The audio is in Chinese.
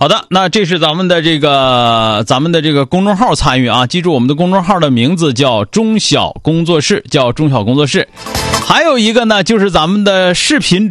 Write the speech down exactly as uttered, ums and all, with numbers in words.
好的，那这是咱们的这个咱们的这个公众号参与啊，记住我们的公众号的名字叫中小工作室，叫中小工作室。还有一个呢，就是咱们的视频